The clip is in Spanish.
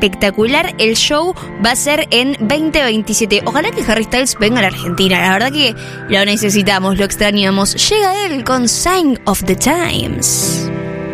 espectacular. El show va a ser en 2027. Ojalá que Harry Styles venga a la Argentina. La verdad que lo necesitamos, lo extrañamos. Llega él con Sign of the Times.